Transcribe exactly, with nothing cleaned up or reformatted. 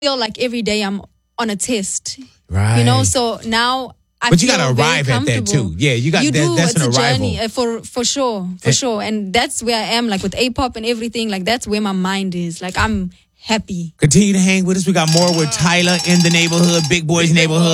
feel like every day I'm on a test. Right. You know, so now I But you feel gotta very arrive at that comfortable. too. Yeah, you got You that, do. that's It's an a arrival. journey uh, for for sure, for And- sure. And that's where I am, like with A-pop and everything. Like that's where my mind is. Like I'm happy. Continue to hang with us. We got more with Tyler in the neighborhood, Big Boys Neighborhood.